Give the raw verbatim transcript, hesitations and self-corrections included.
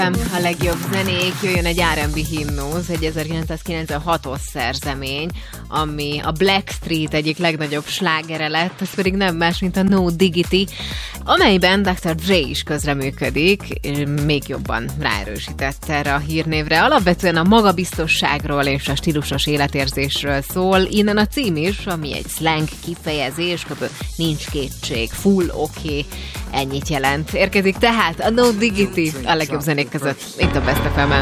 A legjobb zenék, jöjjön egy er and bé himnusz, egy ezerkilencszázkilencvenhatos szerzemény, ami a Blackstreet egyik legnagyobb slágere lett, ez pedig nem más, mint a No Diggity, amelyben doktor Dre is közreműködik, még jobban ráerősített erre a hírnévre. Alapvetően a magabiztosságról és a stílusos életérzésről szól, innen a cím is, ami egy slang kifejezés, kb. Nincs kétség, full oké, okay, ennyit jelent. Érkezik tehát a No Diggity a legjobb zenék között, itt a Best ef emen.